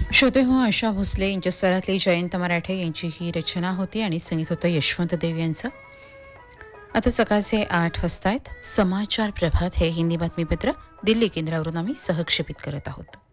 श्रोते हो, आशा भोसले यांच्या स्वरातली जयंत मराठे यांची ही रचना होती आणि संगीत होतं यशवंत देव यांचं. आता सकाळचे 8 वाजतायत. समाचार प्रभात हे हिंदी बातमीपत्र दिल्ली केंद्रावरून आम्ही सहक्षेपित करत आहोत.